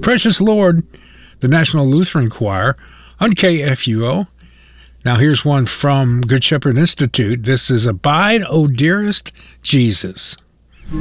Precious Lord, the National Lutheran Choir on KFUO. Now here's one from Good Shepherd Institute. This is Abide, O Dearest Jesus.